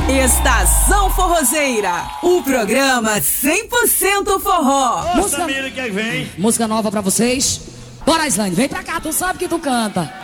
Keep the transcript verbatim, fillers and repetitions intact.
Estação Forrozeira, o programa cem por cento forró. Música, música nova pra vocês. Bora, Islane, vem pra cá, tu sabe que tu canta.